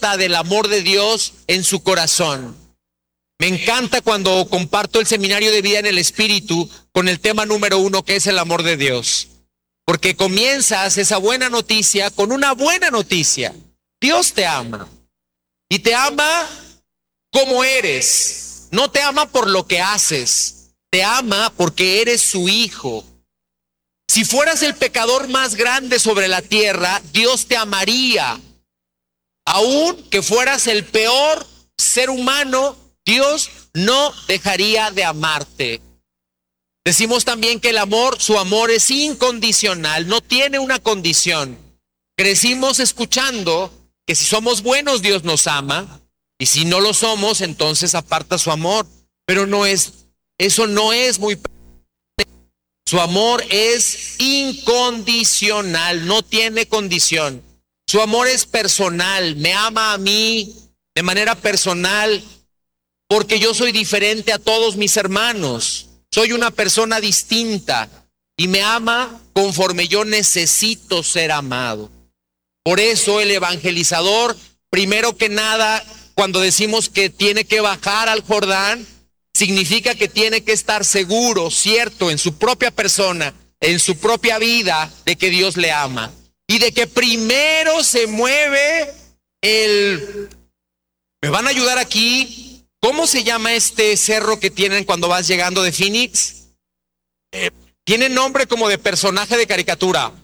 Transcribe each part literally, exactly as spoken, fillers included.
nota del amor de Dios en su corazón. Me encanta cuando comparto el seminario de vida en el Espíritu con el tema número uno, que es el amor de Dios. Porque comienzas esa buena noticia con una buena noticia. Dios te ama. Y te ama como eres. No te ama por lo que haces. Te ama porque eres su hijo. Si fueras el pecador más grande sobre la tierra, Dios te amaría. Aun que fueras el peor ser humano, Dios no dejaría de amarte. Decimos también que el amor, su amor es incondicional, no tiene una condición. Crecimos escuchando que si somos buenos, Dios nos ama, y si no lo somos, entonces aparta su amor. Pero no es, eso no es muy... Su amor es incondicional, no tiene condición. Su amor es personal, me ama a mí de manera personal, porque yo soy diferente a todos mis hermanos. Soy una persona distinta y me ama conforme yo necesito ser amado. Por eso el evangelizador, primero que nada, cuando decimos que tiene que bajar al Jordán, significa que tiene que estar seguro, cierto, en su propia persona, en su propia vida, de que Dios le ama. Y de que primero se mueve el... ¿Me van a ayudar aquí? ¿Cómo se llama este cerro que tienen cuando vas llegando de Phoenix? Eh, tiene nombre como de personaje de caricatura.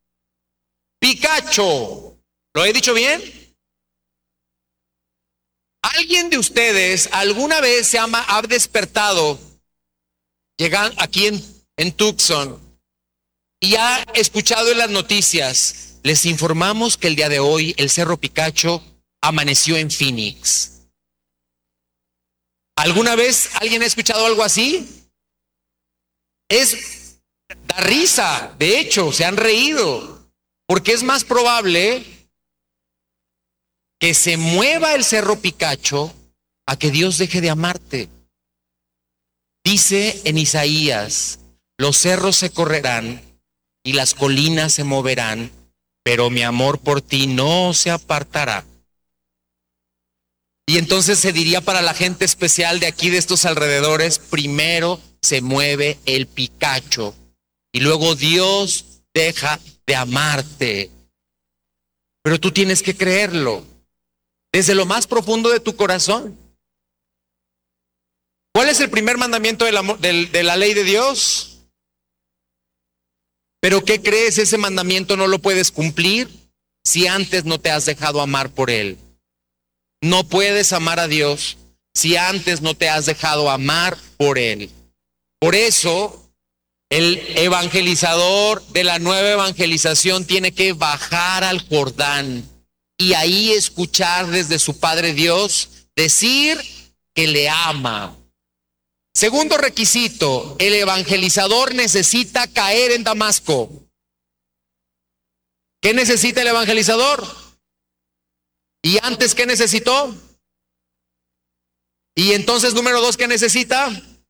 Picacho. ¿Lo he dicho bien? ¿Alguien de ustedes alguna vez se ha, ha despertado llegando aquí en, en Tucson y ha escuchado en las noticias? Les informamos que el día de hoy el Cerro Picacho amaneció en Phoenix. ¿Alguna vez alguien ha escuchado algo así? Es, da risa, de hecho, se han reído, porque es más probable que se mueva el Cerro Picacho a que Dios deje de amarte. Dice en Isaías, los cerros se correrán y las colinas se moverán, pero mi amor por ti no se apartará. Y entonces se diría para la gente especial de aquí, de estos alrededores, primero se mueve el Picacho y luego Dios deja de amarte. Pero tú tienes que creerlo desde lo más profundo de tu corazón. ¿Cuál es el primer mandamiento del amor, del, de la ley de Dios? ¿Pero qué crees? Ese mandamiento no lo puedes cumplir si antes no te has dejado amar por Él. No puedes amar a Dios si antes no te has dejado amar por Él. Por eso, el evangelizador de la nueva evangelización tiene que bajar al Jordán y ahí escuchar desde su Padre Dios decir que le ama. Segundo requisito, el evangelizador necesita caer en Damasco. ¿Qué necesita el evangelizador? ¿Y antes qué necesitó? Y entonces, número dos, ¿qué necesita?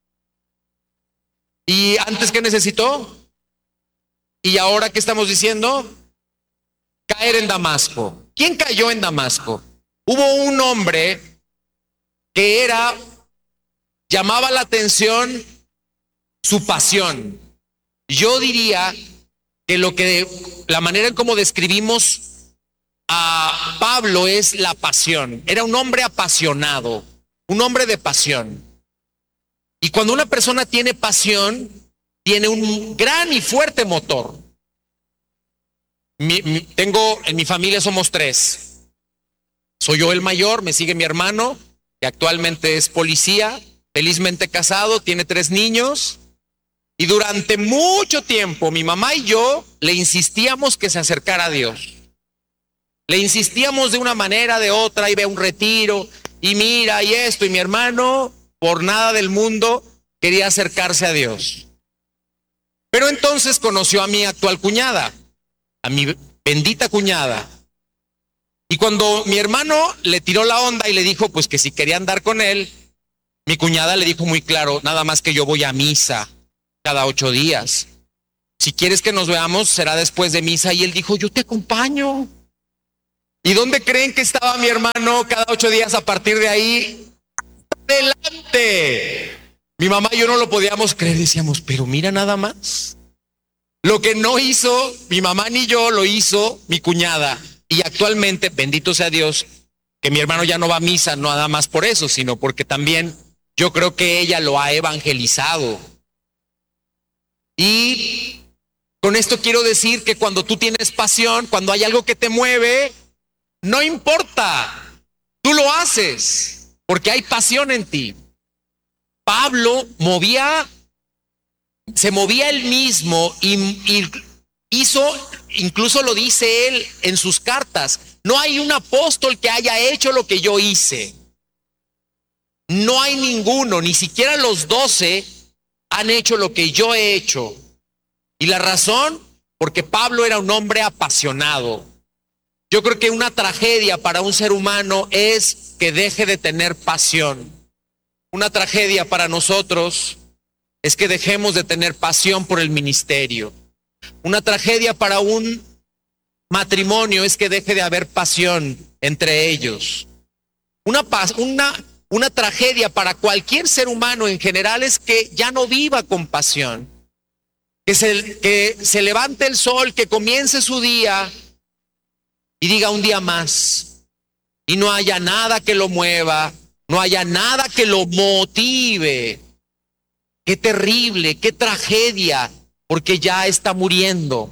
¿Y antes qué necesitó? ¿Y ahora qué estamos diciendo? Caer en Damasco. ¿Quién cayó en Damasco? Hubo un hombre que era, llamaba la atención su pasión. Yo diría que lo que, la manera en cómo describimos a Pablo es la pasión. Era un hombre apasionado, un hombre de pasión. Y cuando una persona tiene pasión, tiene un gran y fuerte motor. Mi, mi, tengo, en mi familia somos tres. Soy yo el mayor, me sigue mi hermano, que actualmente es policía, felizmente casado, tiene tres niños. Y durante mucho tiempo mi mamá y yo le insistíamos que se acercara a Dios. Le insistíamos de una manera, de otra, y ve a un retiro, y mira, y esto, y mi hermano, por nada del mundo, quería acercarse a Dios. Pero entonces conoció a mi actual cuñada, a mi bendita cuñada. Y cuando mi hermano le tiró la onda y le dijo, pues que si quería andar con él, mi cuñada le dijo muy claro, nada más que yo voy a misa cada ocho días. Si quieres que nos veamos, será después de misa. Y él dijo, yo te acompaño. ¿Y dónde creen que estaba mi hermano cada ocho días a partir de ahí? ¡Adelante! Mi mamá y yo no lo podíamos creer, decíamos, pero mira nada más. Lo que no hizo mi mamá ni yo, lo hizo mi cuñada. Y actualmente, bendito sea Dios, que mi hermano ya no va a misa, no nada más por eso, sino porque también yo creo que ella lo ha evangelizado. Y con esto quiero decir que cuando tú tienes pasión, cuando hay algo que te mueve, no importa, tú lo haces, porque hay pasión en ti. Pablo movía, se movía él mismo y, y hizo, incluso lo dice él en sus cartas, no hay un apóstol que haya hecho lo que yo hice. No hay ninguno, ni siquiera los doce han hecho lo que yo he hecho. ¿Y la razón? Porque Pablo era un hombre apasionado. Yo creo que una tragedia para un ser humano es que deje de tener pasión. Una tragedia para nosotros es que dejemos de tener pasión por el ministerio. Una tragedia para un matrimonio es que deje de haber pasión entre ellos. Una, una, una tragedia para cualquier ser humano en general es que ya no viva con pasión. Que se, que se levante el sol, que comience su día y diga un día más. Y no haya nada que lo mueva, no haya nada que lo motive. Qué terrible, qué tragedia, porque ya está muriendo.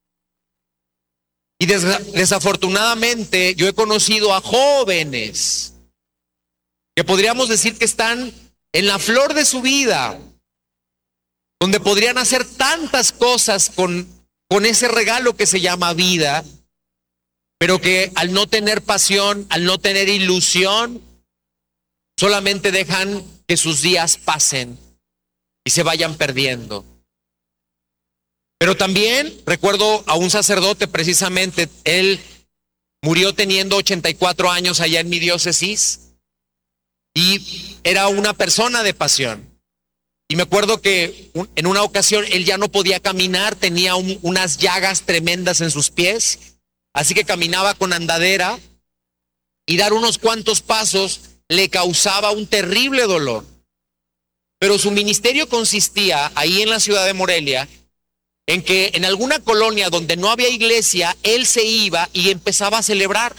Y des desafortunadamente yo he conocido a jóvenes que podríamos decir que están en la flor de su vida, donde podrían hacer tantas cosas con, con ese regalo que se llama vida, pero que al no tener pasión, al no tener ilusión, solamente dejan que sus días pasen y se vayan perdiendo. Pero también recuerdo a un sacerdote, precisamente, él murió teniendo ochenta y cuatro años allá en mi diócesis y era una persona de pasión. Y me acuerdo que en una ocasión él ya no podía caminar, tenía un, unas llagas tremendas en sus pies, así que caminaba con andadera y dar unos cuantos pasos le causaba un terrible dolor. Pero su ministerio consistía ahí en la ciudad de Morelia en que en alguna colonia donde no había iglesia, él se iba y empezaba a celebrar.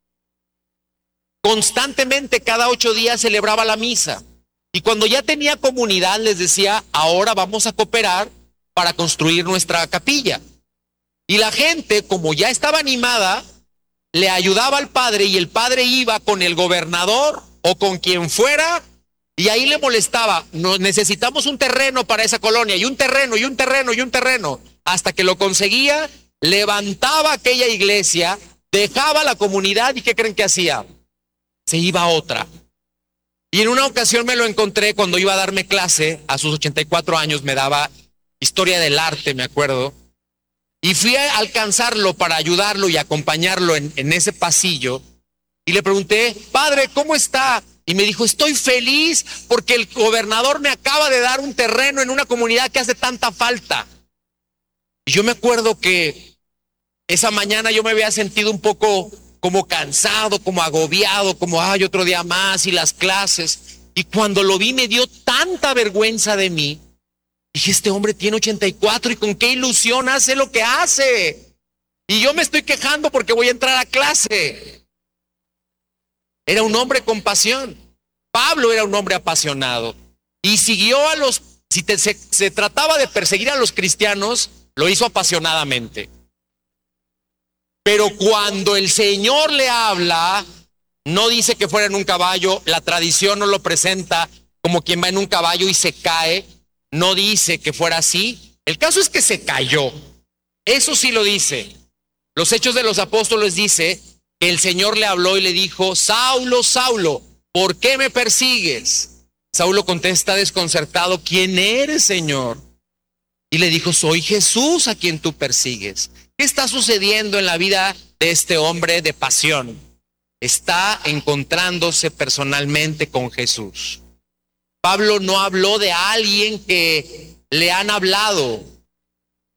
Constantemente, cada ocho días celebraba la misa. Y cuando ya tenía comunidad, les decía, ahora vamos a cooperar para construir nuestra capilla. Y la gente, como ya estaba animada, le ayudaba al padre y el padre iba con el gobernador o con quien fuera y ahí le molestaba. No, necesitamos un terreno para esa colonia y un terreno y un terreno y un terreno. Hasta que lo conseguía, levantaba aquella iglesia, dejaba la comunidad y ¿qué creen que hacía? Se iba a otra. Y en una ocasión me lo encontré cuando iba a darme clase, a sus ochenta y cuatro años, me daba historia del arte, me acuerdo. Y fui a alcanzarlo para ayudarlo y acompañarlo en, en ese pasillo. Y le pregunté, padre, ¿cómo está? Y me dijo, estoy feliz porque el gobernador me acaba de dar un terreno en una comunidad que hace tanta falta. Y yo me acuerdo que esa mañana yo me había sentido un poco como cansado, como agobiado, como ay, otro día más y las clases. Y cuando lo vi me dio tanta vergüenza de mí. Dije, este hombre tiene ochenta y cuatro y con qué ilusión hace lo que hace. Y yo me estoy quejando porque voy a entrar a clase. Era un hombre con pasión. Pablo era un hombre apasionado. Y siguió a los, si te, se, se trataba de perseguir a los cristianos, lo hizo apasionadamente. Pero cuando el Señor le habla, no dice que fuera en un caballo, la tradición no lo presenta como quien va en un caballo y se cae, no dice que fuera así. El caso es que se cayó, eso sí lo dice. Los Hechos de los Apóstoles dice que el Señor le habló y le dijo, Saulo, Saulo, ¿por qué me persigues? Saulo contesta desconcertado, ¿quién eres, Señor? Y le dijo, soy Jesús a quien tú persigues. ¿Qué está sucediendo en la vida de este hombre de pasión? Está encontrándose personalmente con Jesús. Pablo no habló de alguien que le han hablado.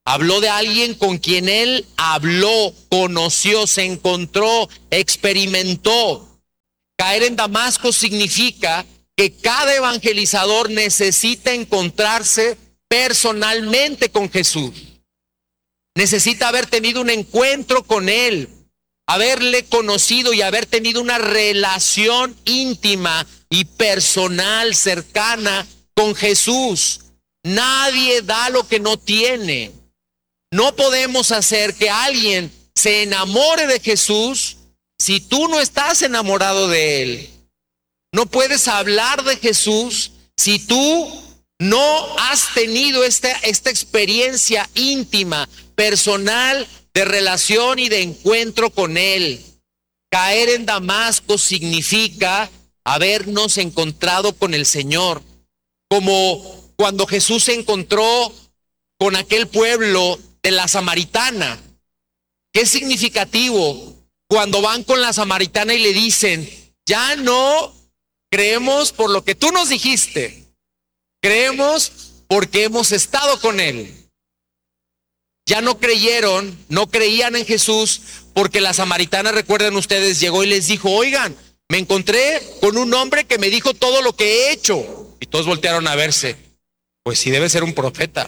Habló de alguien con quien él habló, conoció, se encontró, experimentó. Caer en Damasco significa que cada evangelizador necesita encontrarse personalmente con Jesús. Necesita haber tenido un encuentro con él, haberle conocido y haber tenido una relación íntima y personal, cercana con Jesús. Nadie da lo que no tiene. No podemos hacer que alguien se enamore de Jesús si tú no estás enamorado de él. No puedes hablar de Jesús si tú no has tenido esta, esta experiencia íntima, personal, de relación y de encuentro con él. Caer en Damasco significa habernos encontrado con el Señor, como cuando Jesús se encontró con aquel pueblo de la Samaritana. Qué significativo cuando van con la Samaritana y le dicen: ya no creemos por lo que tú nos dijiste, creemos porque hemos estado con él. Ya no creyeron, no creían en Jesús porque la Samaritana, recuerden ustedes, llegó y les dijo: oigan, me encontré con un hombre que me dijo todo lo que he hecho. Y todos voltearon a verse. Pues sí, debe ser un profeta.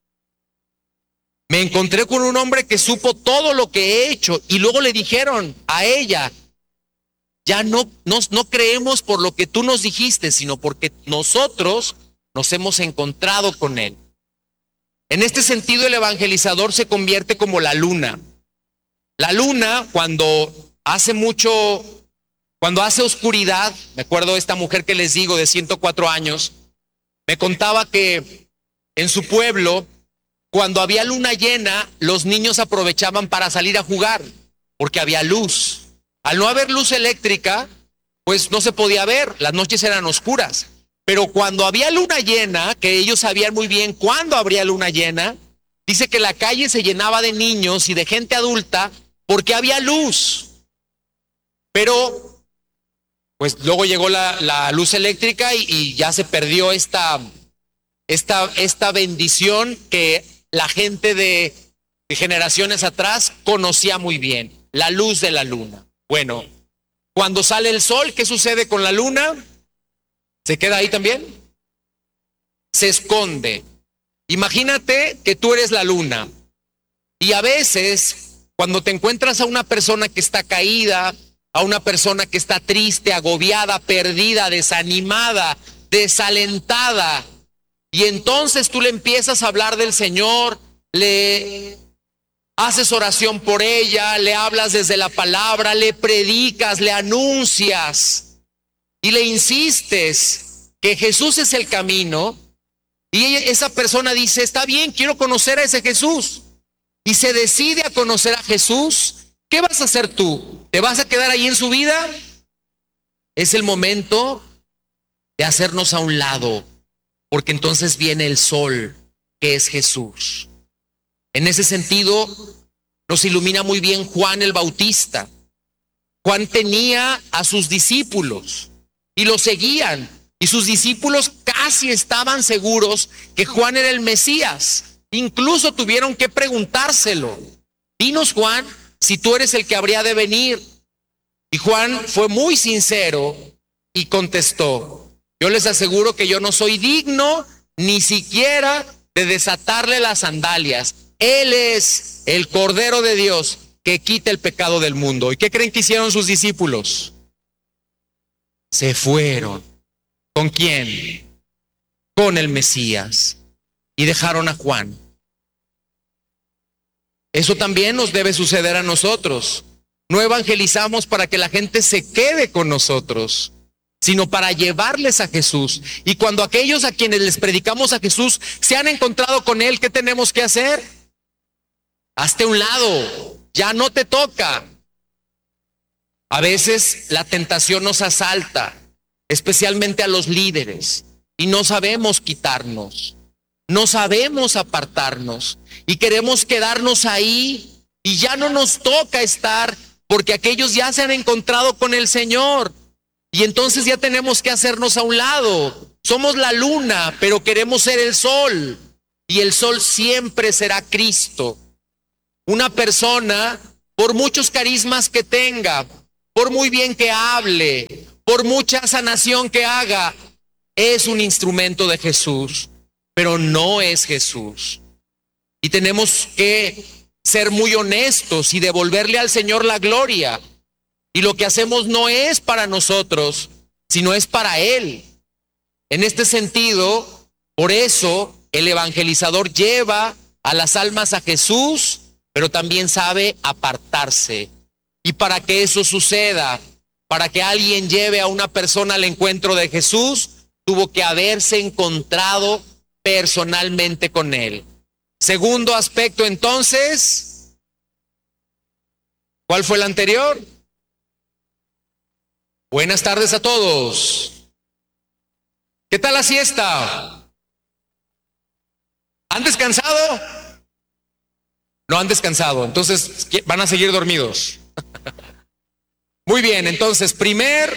Me encontré con un hombre que supo todo lo que he hecho. Y luego le dijeron a ella: ya no, no, no creemos por lo que tú nos dijiste, sino porque nosotros nos hemos encontrado con él. En este sentido, el evangelizador se convierte como la luna. La luna, cuando hace mucho, cuando hace oscuridad, me acuerdo de esta mujer que les digo de ciento cuatro años, me contaba que en su pueblo, cuando había luna llena, los niños aprovechaban para salir a jugar, porque había luz. Al no haber luz eléctrica, pues no se podía ver, las noches eran oscuras. Pero cuando había luna llena, que ellos sabían muy bien cuándo habría luna llena, dice que la calle se llenaba de niños y de gente adulta porque había luz. Pero, pues luego llegó la, la luz eléctrica y, y ya se perdió esta, esta, esta bendición que la gente de, de generaciones atrás conocía muy bien, la luz de la luna. Bueno, cuando sale el sol, ¿qué sucede con la luna? ¿Se queda ahí también? Se esconde. Imagínate que tú eres la luna y a veces cuando te encuentras a una persona que está caída, a una persona que está triste, agobiada, perdida, desanimada, desalentada, y entonces tú le empiezas a hablar del Señor, le haces oración por ella, le hablas desde la palabra, le predicas, le anuncias y le insistes que Jesús es el camino, y ella, esa persona dice: está bien, quiero conocer a ese Jesús, y se decide a conocer a Jesús. ¿Qué vas a hacer tú? ¿Te vas a quedar ahí en su vida? Es el momento de hacernos a un lado, porque entonces viene el sol, que es Jesús. En ese sentido, nos ilumina muy bien Juan el Bautista. Juan tenía a sus discípulos y lo seguían, y sus discípulos casi estaban seguros que Juan era el Mesías. Incluso tuvieron que preguntárselo: dinos, Juan, si tú eres el que habría de venir. Y Juan fue muy sincero y contestó: yo les aseguro que yo no soy digno ni siquiera de desatarle las sandalias. Él es el Cordero de Dios que quita el pecado del mundo. ¿Y qué creen que hicieron sus discípulos? Se fueron. ¿Con quién? Con el Mesías. Y dejaron a Juan. Eso también nos debe suceder a nosotros. No evangelizamos para que la gente se quede con nosotros, sino para llevarles a Jesús. Y cuando aquellos a quienes les predicamos a Jesús se han encontrado con Él, ¿qué tenemos que hacer? Hazte a un lado, ya no te toca. A veces la tentación nos asalta, especialmente a los líderes, y no sabemos quitarnos, no sabemos apartarnos, y queremos quedarnos ahí, y ya no nos toca estar, porque aquellos ya se han encontrado con el Señor, y entonces ya tenemos que hacernos a un lado. Somos la luna, pero queremos ser el sol, y el sol siempre será Cristo. Una persona, por muchos carismas que tenga, por muy bien que hable, por mucha sanación que haga, es un instrumento de Jesús, pero no es Jesús. Y tenemos que ser muy honestos y devolverle al Señor la gloria. Y lo que hacemos no es para nosotros, sino es para Él. En este sentido, por eso el evangelizador lleva a las almas a Jesús, pero también sabe apartarse. Y para que eso suceda, para que alguien lleve a una persona al encuentro de Jesús, tuvo que haberse encontrado personalmente con Él. Segundo aspecto, entonces, ¿cuál fue el anterior? Buenas tardes a todos. ¿Qué tal la siesta? ¿Han descansado? No han descansado, entonces van a seguir dormidos. Muy bien, entonces, primer,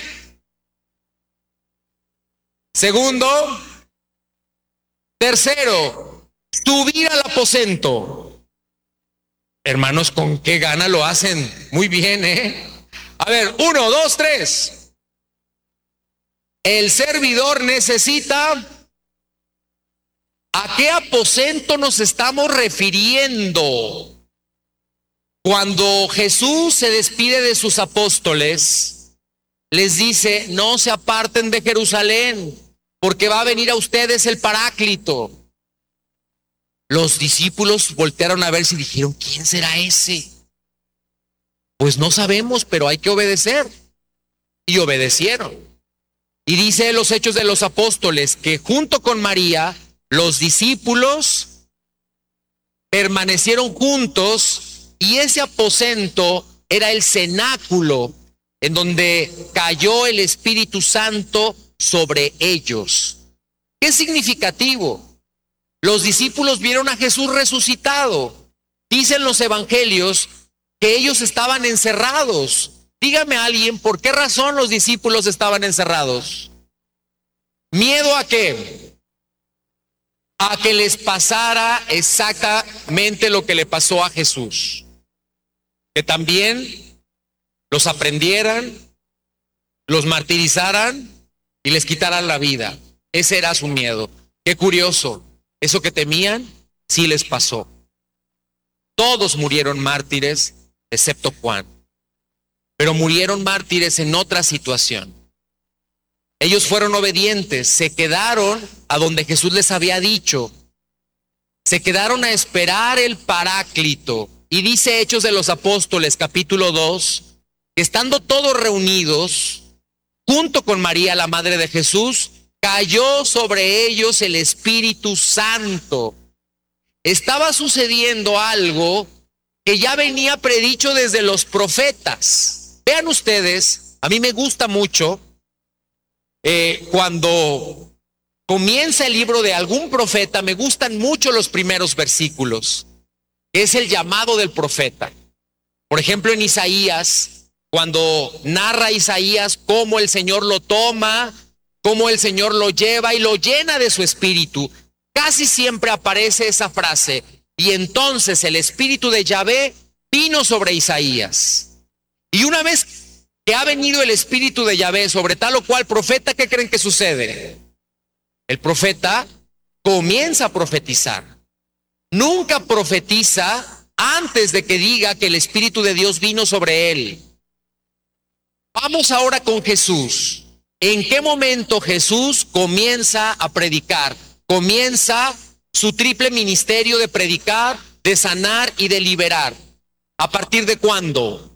segundo, tercero, subir al aposento. Hermanos, ¿con qué gana lo hacen? Muy bien, ¿eh? A ver, uno, dos, tres. El servidor necesita... ¿A qué aposento nos estamos refiriendo? Cuando Jesús se despide de sus apóstoles, les dice, no se aparten de Jerusalén, porque va a venir a ustedes el Paráclito. Los discípulos voltearon a ver si dijeron, ¿quién será ese? Pues no sabemos, pero hay que obedecer. Y obedecieron. Y dice en los Hechos de los Apóstoles que junto con María, los discípulos permanecieron juntos y ese aposento era el cenáculo en donde cayó el Espíritu Santo sobre ellos. ¿Qué significativo? Los discípulos vieron a Jesús resucitado. Dicen los evangelios que ellos estaban encerrados. Dígame a alguien, ¿por qué razón los discípulos estaban encerrados? ¿Miedo a qué? A que les pasara exactamente lo que le pasó a Jesús. Que también los aprendieran, los martirizaran y les quitaran la vida. Ese era su miedo. Qué curioso, eso que temían, sí les pasó. Todos murieron mártires, excepto Juan. Pero murieron mártires en otra situación. Ellos fueron obedientes, se quedaron a donde Jesús les había dicho. Se quedaron a esperar el Paráclito. Y dice Hechos de los Apóstoles, capítulo dos, que estando todos reunidos, junto con María, la madre de Jesús, cayó sobre ellos el Espíritu Santo. Estaba sucediendo algo que ya venía predicho desde los profetas. Vean ustedes, a mí me gusta mucho eh, cuando comienza el libro de algún profeta, me gustan mucho los primeros versículos. Es el llamado del profeta. Por ejemplo, en Isaías, cuando narra Isaías cómo el Señor lo toma, cómo el Señor lo lleva y lo llena de su espíritu, casi siempre aparece esa frase, y entonces el espíritu de Yahvé vino sobre Isaías. Y una vez que ha venido el espíritu de Yahvé sobre tal o cual profeta, ¿qué creen que sucede? El profeta comienza a profetizar. Nunca profetiza antes de que diga que el Espíritu de Dios vino sobre él. Vamos ahora con Jesús. ¿En qué momento Jesús comienza a predicar? Comienza su triple ministerio de predicar, de sanar y de liberar. ¿A partir de cuándo?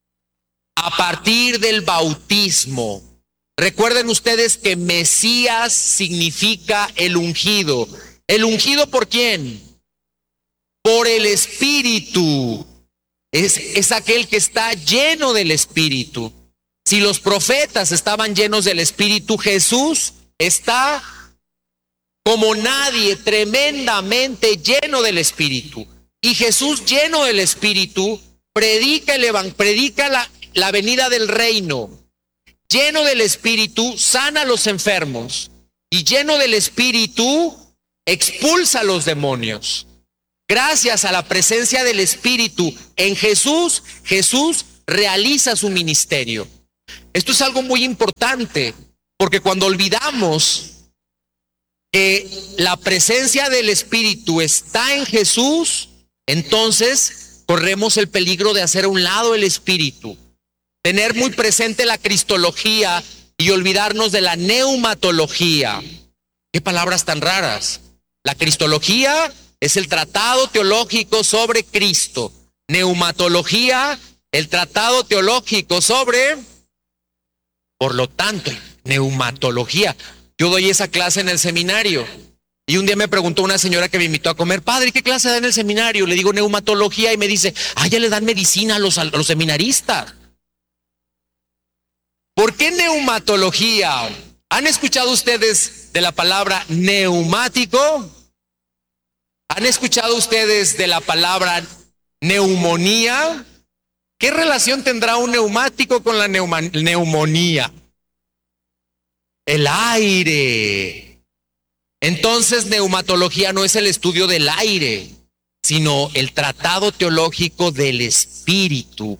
A partir del bautismo. Recuerden ustedes que Mesías significa el ungido. ¿El ungido por quién? Por el Espíritu. Es, es aquel que está lleno del Espíritu. Si los profetas estaban llenos del Espíritu, Jesús está como nadie, tremendamente lleno del Espíritu. Y Jesús, lleno del Espíritu, predica, el evan- predica la, la venida del reino. Lleno del Espíritu, sana a los enfermos. Y lleno del Espíritu, expulsa a los demonios. Gracias a la presencia del Espíritu en Jesús, Jesús realiza su ministerio. Esto es algo muy importante, porque cuando olvidamos que la presencia del Espíritu está en Jesús, entonces corremos el peligro de hacer a un lado el Espíritu, tener muy presente la cristología y olvidarnos de la neumatología. ¿Qué palabras tan raras? La cristología es el tratado teológico sobre Cristo. Neumatología, el tratado teológico sobre, por lo tanto, neumatología. Yo doy esa clase en el seminario y un día me preguntó una señora que me invitó a comer: padre, ¿qué clase da en el seminario? Le digo neumatología y me dice: ah, ya le dan medicina a los, a los seminaristas. ¿Por qué neumatología? ¿Han escuchado ustedes de la palabra neumático? ¿Han escuchado ustedes de la palabra neumonía? ¿Qué relación tendrá un neumático con la neuma, neumonía? El aire. Entonces, neumatología no es el estudio del aire, sino el tratado teológico del Espíritu.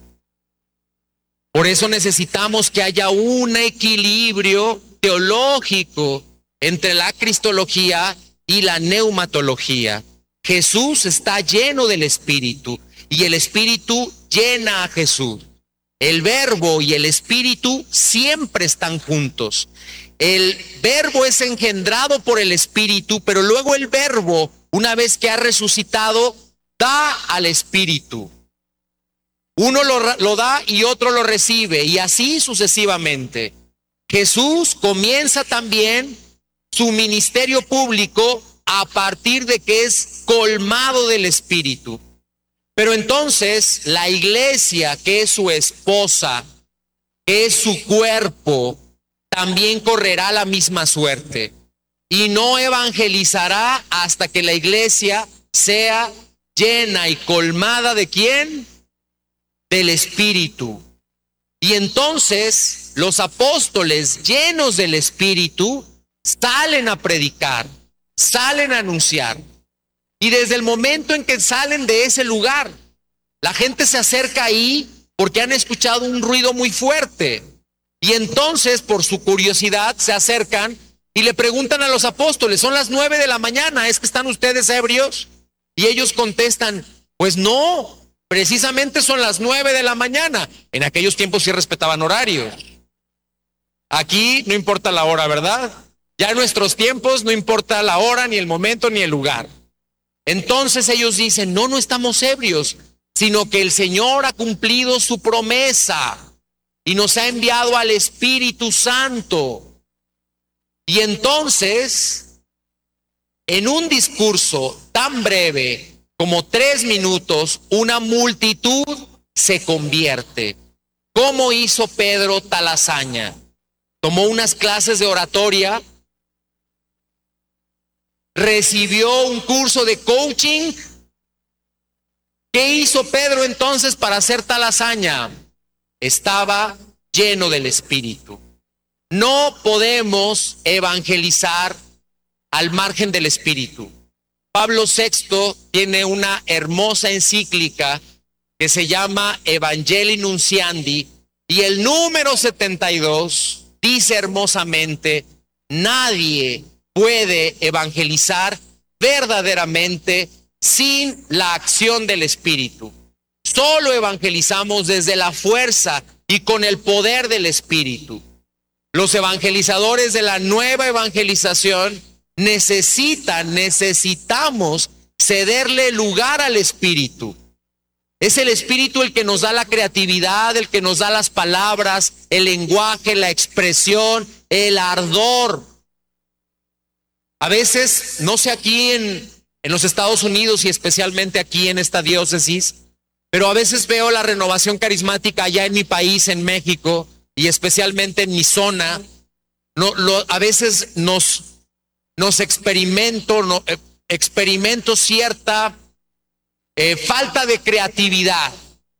Por eso necesitamos que haya un equilibrio teológico entre la cristología y la neumatología. Jesús está lleno del Espíritu y el Espíritu llena a Jesús. El Verbo y el Espíritu siempre están juntos. El Verbo es engendrado por el Espíritu, pero luego el Verbo, una vez que ha resucitado, da al Espíritu. Uno lo, lo da y otro lo recibe, y así sucesivamente. Jesús comienza también su ministerio público a partir de que es colmado del Espíritu. Pero entonces la iglesia, que es su esposa, que es su cuerpo, también correrá la misma suerte y no evangelizará hasta que la iglesia sea llena y colmada ¿de quién? Del Espíritu. Y entonces los apóstoles llenos del Espíritu salen a predicar, salen a anunciar. Y desde el momento en que salen de ese lugar, la gente se acerca ahí porque han escuchado un ruido muy fuerte. Y entonces, por su curiosidad, se acercan y le preguntan a los apóstoles: son las nueve de la mañana, ¿es que están ustedes ebrios? Y ellos contestan: pues no, precisamente son las nueve de la mañana. En aquellos tiempos sí respetaban horarios. Aquí no importa la hora, ¿verdad? Ya en nuestros tiempos no importa la hora, ni el momento, ni el lugar. Entonces ellos dicen: no, no estamos ebrios, sino que el Señor ha cumplido su promesa y nos ha enviado al Espíritu Santo. Y entonces, en un discurso tan breve como tres minutos, una multitud se convierte. ¿Cómo hizo Pedro tal hazaña? Tomó unas clases de oratoria, recibió un curso de coaching. ¿Qué hizo Pedro entonces para hacer tal hazaña? Estaba lleno del Espíritu. No podemos evangelizar al margen del Espíritu. Pablo sexto tiene una hermosa encíclica que se llama Evangelii Nunciandi, y el número setenta y dos dice hermosamente: nadie puede evangelizar verdaderamente sin la acción del Espíritu. Solo evangelizamos desde la fuerza y con el poder del Espíritu. Los evangelizadores de la nueva evangelización necesitan, necesitamos cederle lugar al Espíritu. Es el Espíritu el que nos da la creatividad, el que nos da las palabras, el lenguaje, la expresión, el ardor. A veces, no sé aquí en, en los Estados Unidos y especialmente aquí en esta diócesis, pero a veces veo la renovación carismática allá en mi país, en México, y especialmente en mi zona. No, lo, a veces nos, nos experimento, no, eh, experimento cierta eh, falta de creatividad.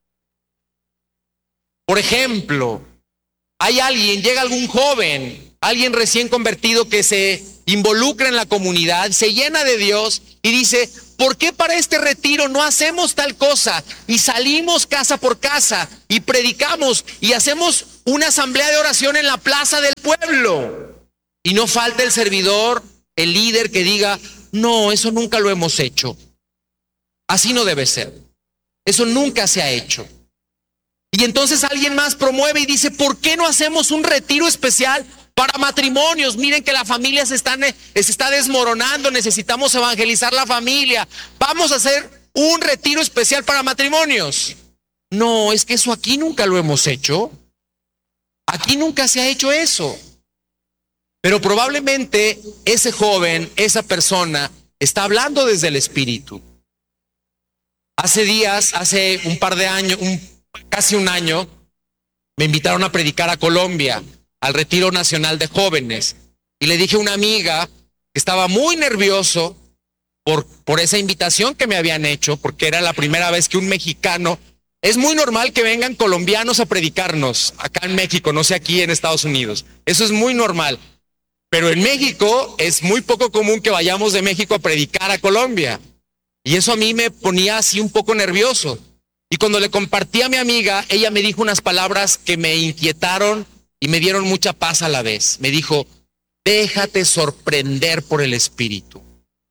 Por ejemplo, hay alguien, llega algún joven, alguien recién convertido que se involucra en la comunidad, se llena de Dios y dice, ¿por qué para este retiro no hacemos tal cosa? Y salimos casa por casa y predicamos y hacemos una asamblea de oración en la plaza del pueblo. Y no falta el servidor, el líder que diga, no, eso nunca lo hemos hecho. Así no debe ser. Eso nunca se ha hecho. Y entonces alguien más promueve y dice, ¿por qué no hacemos un retiro especial para matrimonios? Miren que la familia se está, se está desmoronando, necesitamos evangelizar la familia. Vamos a hacer un retiro especial para matrimonios. No, es que eso aquí nunca lo hemos hecho. Aquí nunca se ha hecho eso. Pero probablemente ese joven, esa persona, está hablando desde el Espíritu. Hace días, hace un par de años, un, casi un año, me invitaron a predicar a Colombia, al Retiro Nacional de Jóvenes. Y le dije a una amiga que estaba muy nervioso por, por esa invitación que me habían hecho, porque era la primera vez que un mexicano... Es muy normal que vengan colombianos a predicarnos acá en México, no sé aquí en Estados Unidos. Eso es muy normal. Pero en México es muy poco común que vayamos de México a predicar a Colombia. Y eso a mí me ponía así un poco nervioso. Y cuando le compartí a mi amiga, ella me dijo unas palabras que me inquietaron y me dieron mucha paz a la vez. Me dijo, déjate sorprender por el Espíritu.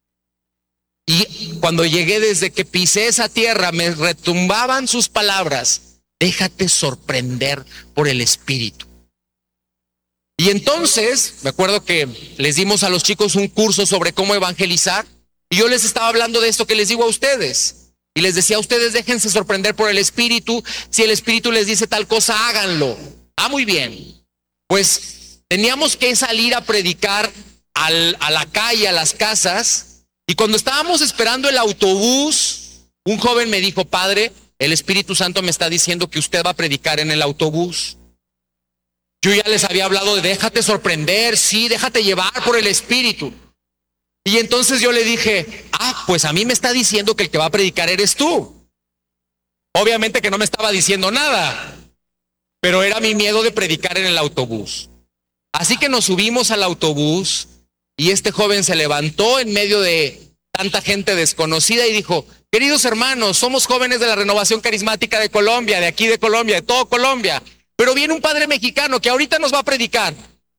Y cuando llegué, desde que pisé esa tierra, me retumbaban sus palabras, déjate sorprender por el Espíritu. Y entonces, me acuerdo que les dimos a los chicos un curso sobre cómo evangelizar, y yo les estaba hablando de esto que les digo a ustedes. Y les decía a ustedes, déjense sorprender por el Espíritu. Si el Espíritu les dice tal cosa, háganlo. Ah, muy bien. Pues teníamos que salir a predicar al, a la calle, a las casas. Y cuando estábamos esperando el autobús, un joven me dijo, padre, el Espíritu Santo me está diciendo que usted va a predicar en el autobús. Yo ya les había hablado de déjate sorprender, sí, déjate llevar por el Espíritu. Y entonces yo le dije, ah, pues a mí me está diciendo que el que va a predicar eres tú. Obviamente que no me estaba diciendo nada, pero era mi miedo de predicar en el autobús. Así que nos subimos al autobús y este joven se levantó en medio de tanta gente desconocida y dijo, queridos hermanos, somos jóvenes de la Renovación Carismática de Colombia, de aquí de Colombia, de todo Colombia, pero viene un padre mexicano que ahorita nos va a predicar.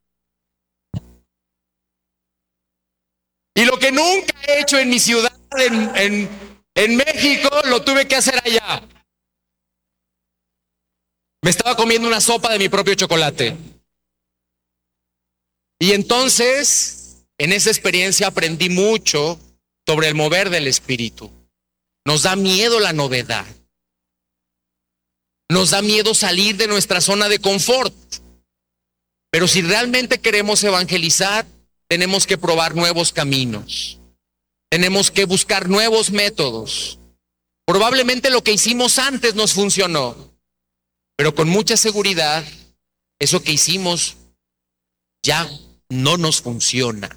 Y lo que nunca he hecho en mi ciudad, en, en, en México, lo tuve que hacer allá. Me estaba comiendo una sopa de mi propio chocolate. Y entonces, en esa experiencia aprendí mucho sobre el mover del Espíritu. Nos da miedo la novedad. Nos da miedo salir de nuestra zona de confort. Pero si realmente queremos evangelizar, tenemos que probar nuevos caminos. Tenemos que buscar nuevos métodos. Probablemente lo que hicimos antes nos funcionó, pero con mucha seguridad, eso que hicimos ya no nos funciona.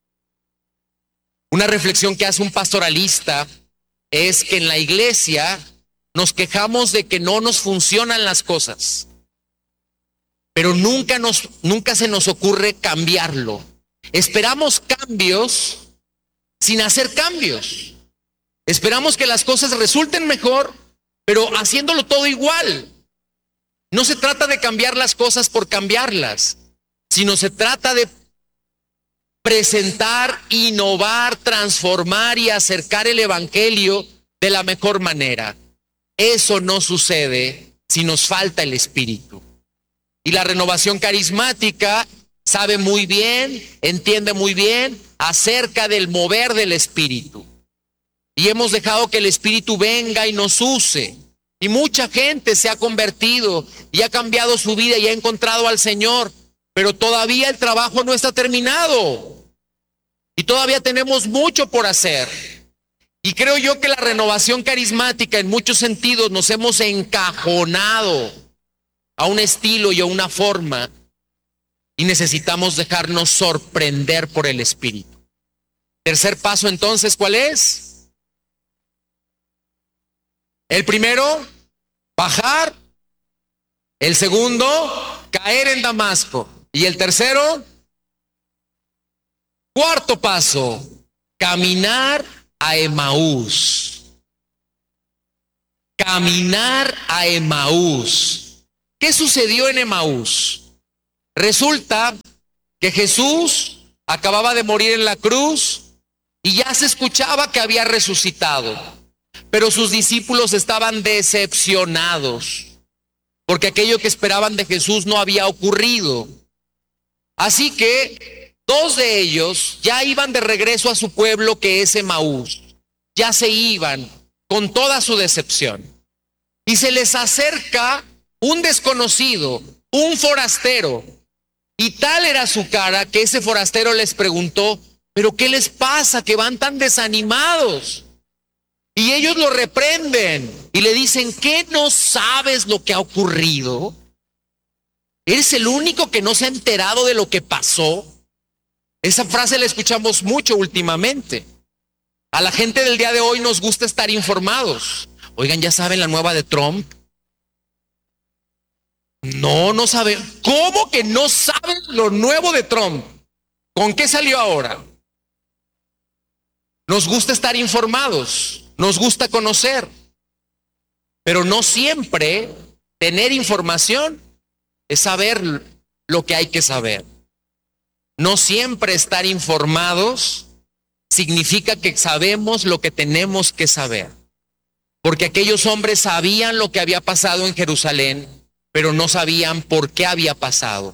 Una reflexión que hace un pastoralista es que en la iglesia nos quejamos de que no nos funcionan las cosas, pero nunca, nos, nunca se nos ocurre cambiarlo. Esperamos cambios sin hacer cambios. Esperamos que las cosas resulten mejor, pero haciéndolo todo igual. No se trata de cambiar las cosas por cambiarlas, sino se trata de presentar, innovar, transformar y acercar el evangelio de la mejor manera. Eso no sucede si nos falta el Espíritu. Y la renovación carismática sabe muy bien, entiende muy bien acerca del mover del Espíritu. Y hemos dejado que el Espíritu venga y nos use. Y mucha gente se ha convertido y ha cambiado su vida y ha encontrado al Señor. Pero todavía el trabajo no está terminado. Y todavía tenemos mucho por hacer. Y creo yo que la renovación carismática en muchos sentidos nos hemos encajonado a un estilo y a una forma. Y necesitamos dejarnos sorprender por el Espíritu. Tercer paso entonces, ¿cuál es? El primero, bajar. El segundo, caer en Damasco. Y el tercero, Cuarto paso, caminar a Emaús. Caminar a Emaús. ¿Qué sucedió en Emaús? Resulta que Jesús acababa de morir en la cruz y ya se escuchaba que había resucitado, pero sus discípulos estaban decepcionados porque aquello que esperaban de Jesús no había ocurrido. Así que dos de ellos ya iban de regreso a su pueblo, que es Emaús. Ya se iban con toda su decepción. Y se les acerca un desconocido, un forastero. Y tal era su cara que ese forastero les preguntó: ¿pero qué les pasa que van tan desanimados? Y ellos lo reprenden y le dicen: ¿qué no sabes lo que ha ocurrido? ¿Eres el único que no se ha enterado de lo que pasó? Esa frase la escuchamos mucho últimamente. A la gente del día de hoy nos gusta estar informados. Oigan, ¿ya saben la nueva de Trump? No, no saben. ¿Cómo que no saben lo nuevo de Trump? ¿Con qué salió ahora? Nos gusta estar informados, nos gusta conocer, pero no siempre tener información es saber lo que hay que saber. No siempre estar informados significa que sabemos lo que tenemos que saber. Porque aquellos hombres sabían lo que había pasado en Jerusalén, pero no sabían por qué había pasado.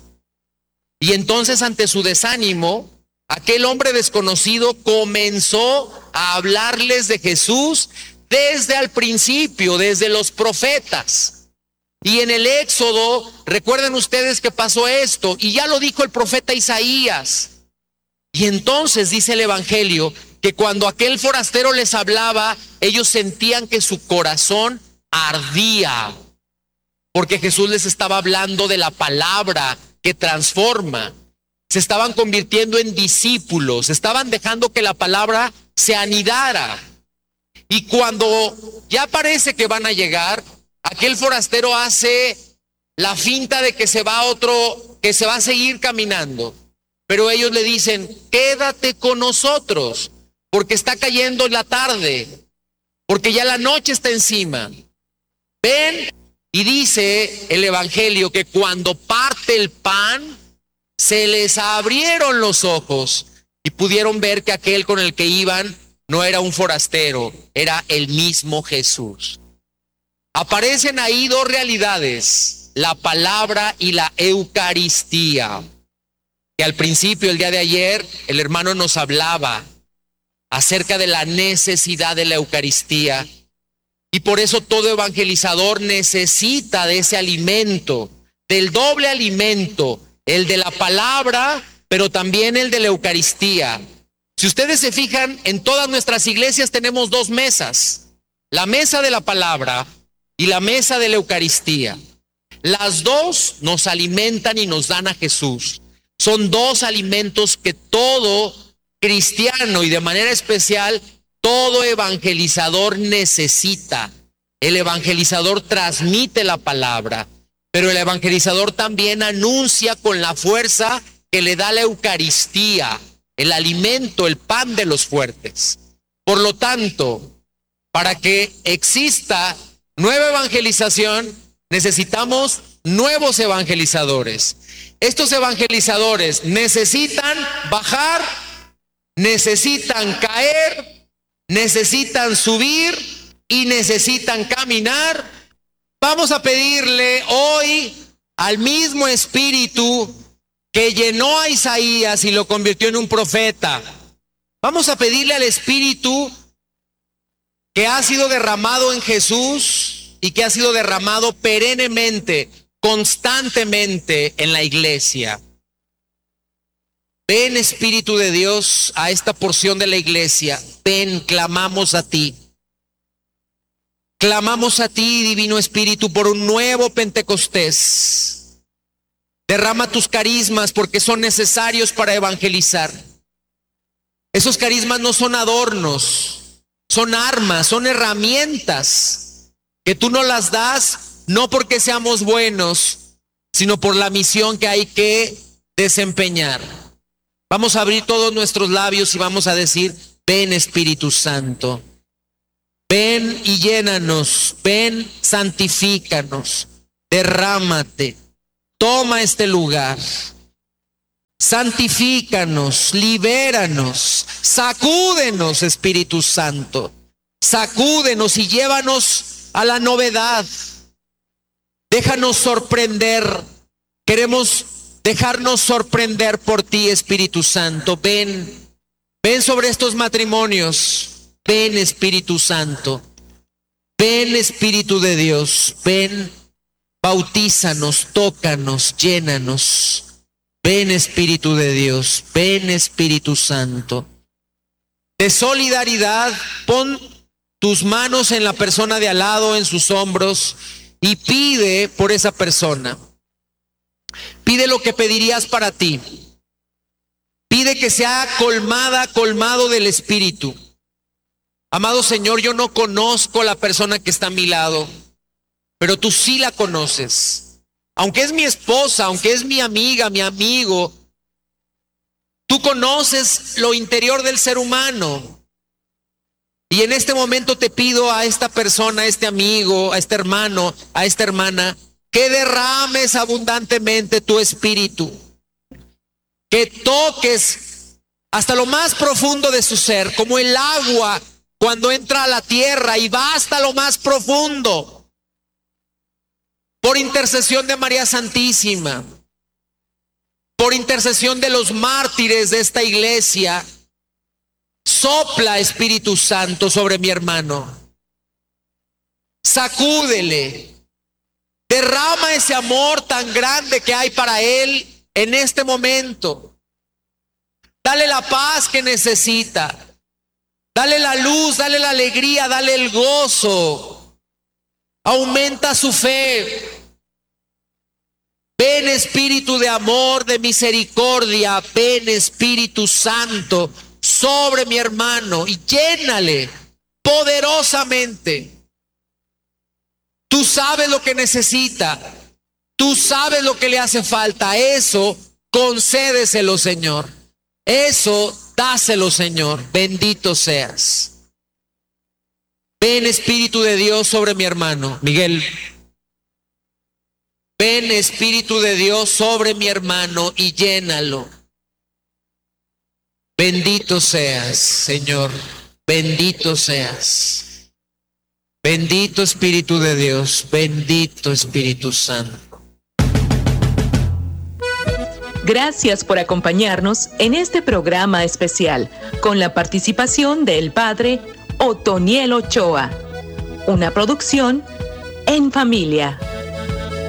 Y entonces, ante su desánimo, aquel hombre desconocido comenzó a hablarles de Jesús desde el principio, desde los profetas. Y en el Éxodo, recuerden ustedes que pasó esto, y ya lo dijo el profeta Isaías. Y entonces dice el Evangelio que cuando aquel forastero les hablaba, ellos sentían que su corazón ardía, porque Jesús les estaba hablando de la palabra que transforma. Se estaban convirtiendo en discípulos, estaban dejando que la palabra se anidara. Y cuando ya parece que van a llegar, aquel forastero hace la finta de que se va a otro, que se va a seguir caminando. Pero ellos le dicen: quédate con nosotros, porque está cayendo la tarde, porque ya la noche está encima. Ven, y dice el Evangelio que cuando parte el pan, se les abrieron los ojos y pudieron ver que aquel con el que iban no era un forastero, era el mismo Jesús. Aparecen ahí dos realidades: la palabra y la Eucaristía. Que al principio, el día de ayer, el hermano nos hablaba acerca de la necesidad de la Eucaristía. Y por eso todo evangelizador necesita de ese alimento, del doble alimento, el de la palabra, pero también el de la Eucaristía. Si ustedes se fijan, en todas nuestras iglesias tenemos dos mesas: la mesa de la palabra y la mesa de la Eucaristía. Las dos nos alimentan y nos dan a Jesús. Son dos alimentos que todo cristiano, y de manera especial todo evangelizador, necesita. El evangelizador transmite la palabra, pero el evangelizador también anuncia con la fuerza que le da la Eucaristía, el alimento, el pan de los fuertes. Por lo tanto, para que exista nueva evangelización, necesitamos nuevos evangelizadores. Estos evangelizadores necesitan bajar, necesitan caer, necesitan subir y necesitan caminar. Vamos a pedirle hoy al mismo Espíritu que llenó a Isaías y lo convirtió en un profeta. Vamos a pedirle al Espíritu que ha sido derramado en Jesús y que ha sido derramado perennemente, constantemente en la iglesia. Ven, Espíritu de Dios, a esta porción de la iglesia. Ven, clamamos a ti. Clamamos a ti, Divino Espíritu, por un nuevo Pentecostés. Derrama tus carismas porque son necesarios para evangelizar. Esos carismas no son adornos, son armas, son herramientas que tú nos las das no porque seamos buenos, sino por la misión que hay que desempeñar. Vamos a abrir todos nuestros labios y vamos a decir: ven Espíritu Santo, ven y llénanos, ven, santifícanos, derrámate, toma este lugar, santifícanos, libéranos, sacúdenos, Espíritu Santo, sacúdenos y llévanos a la novedad. Déjanos sorprender, queremos dejarnos sorprender por ti, Espíritu Santo. Ven, ven sobre estos matrimonios, ven Espíritu Santo, ven Espíritu de Dios, ven, bautízanos, tócanos, llénanos, ven Espíritu de Dios, ven Espíritu Santo. De solidaridad, pon tus manos en la persona de al lado, en sus hombros, y pide por esa persona. Pide lo que pedirías para ti. Pide que sea colmada, colmado del Espíritu. Amado Señor, yo no conozco la persona que está a mi lado, pero tú sí la conoces. Aunque es mi esposa, aunque es mi amiga, mi amigo, tú conoces lo interior del ser humano. Y en este momento te pido a esta persona, a este amigo, a este hermano, a esta hermana, que derrames abundantemente tu Espíritu, que toques hasta lo más profundo de su ser, como el agua cuando entra a la tierra y va hasta lo más profundo. Por intercesión de María Santísima, por intercesión de los mártires de esta iglesia, sopla, Espíritu Santo, sobre mi hermano. Sacúdele. Derrama ese amor tan grande que hay para él en este momento. Dale la paz que necesita. Dale la luz, dale la alegría, dale el gozo. Aumenta su fe. Ven Espíritu de amor, de misericordia. Ven Espíritu Santo sobre mi hermano y llénale poderosamente. Tú sabes lo que necesita. Tú sabes lo que le hace falta. Eso concédeselo, Señor. Eso dáselo, Señor. Bendito seas. Ven Espíritu de Dios sobre mi hermano Miguel. Ven Espíritu de Dios sobre mi hermano y llénalo. Bendito seas, Señor. Bendito seas. Bendito Espíritu de Dios, bendito Espíritu Santo. Gracias por acompañarnos en este programa especial con la participación del Padre Otoniel Ochoa. Una producción En Familia.